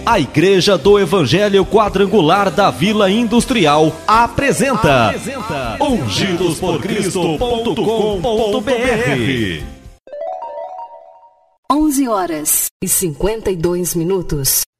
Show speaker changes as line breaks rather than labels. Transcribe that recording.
A Igreja do Evangelho Quadrangular da Vila Industrial apresenta ungidosporcristo.com.br.
11h52.